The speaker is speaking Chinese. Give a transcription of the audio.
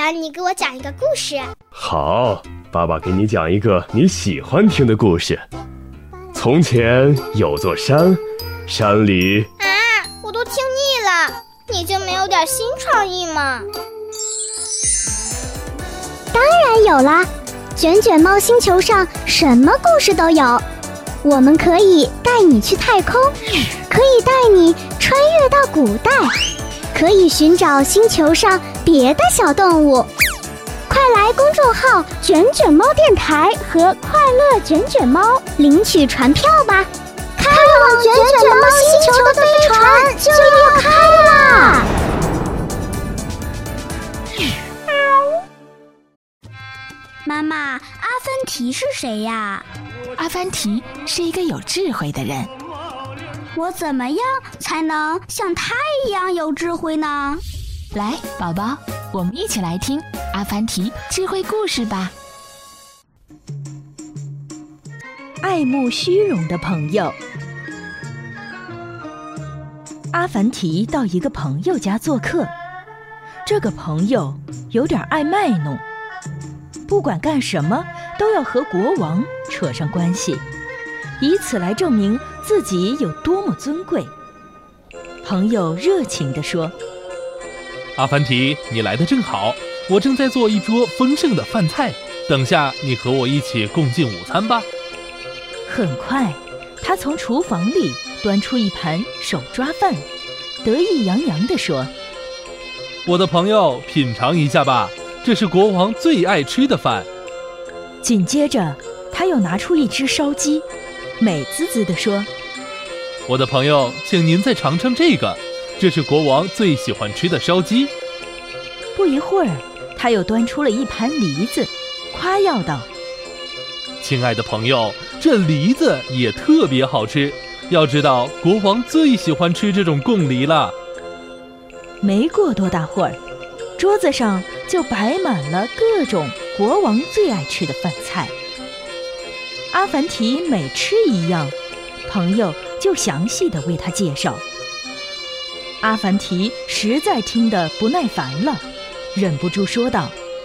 让你给我讲一个故事。 好，爸爸给你讲一个你喜欢听的故事。从前有座山，山里…… 我都听腻了，你就没有点新创意吗？ 当然有啦，卷卷猫星球上什么故事都有。我们可以带你去太空，可以带你穿越到古代，可以寻找星球上别的小动物。快来公众号卷卷猫电台和快乐卷卷猫领取船票吧，开往卷卷猫星球的飞船就要开啦！ 妈妈，阿凡提是谁呀？ 阿凡提是一个有智慧的人。 我怎么样才能像他一样有智慧呢？ 来，宝宝，我们一起来听阿凡提智慧故事吧。 爱慕虚荣的朋友。阿凡提到一个朋友家做客，这个朋友有点爱卖弄，不管干什么都要和国王扯上关系，以此来证明自己有多么尊贵。朋友热情地说： 阿凡提，你来得正好，我正在做一桌丰盛的饭菜，等下你和我一起共进午餐吧。 很快，他从厨房里端出一盘手抓饭，得意洋洋地说： 我的朋友，品尝一下吧，这是国王最爱吃的饭。 紧接着，他又拿出一只烧鸡，美滋滋地说： 我的朋友，请您再尝尝这个，这是国王最喜欢吃的烧鸡。 不一会儿，他又端出了一盘梨子，夸耀道： 亲爱的朋友，这梨子也特别好吃，要知道国王最喜欢吃这种贡梨了。 没过多大会儿，桌子上就摆满了各种国王最爱吃的饭菜。阿凡提每吃一样，朋友就详细地为他介绍。阿凡提实在听得不耐烦了，忍不住说道：